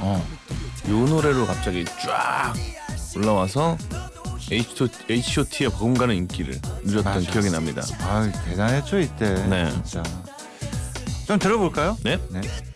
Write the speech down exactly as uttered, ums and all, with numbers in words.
어. 요 노래로 갑자기 쫙 올라와서 에이치 오 티의 버금가는 인기를 누렸던 맞아. 기억이 납니다. 아, 대단했죠 이때. 네. 진짜. 좀 들어볼까요? 네. 네.